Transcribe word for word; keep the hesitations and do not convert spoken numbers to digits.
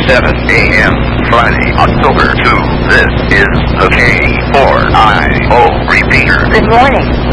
seven a m Friday, October second. This is the K four I O repeater. Good morning.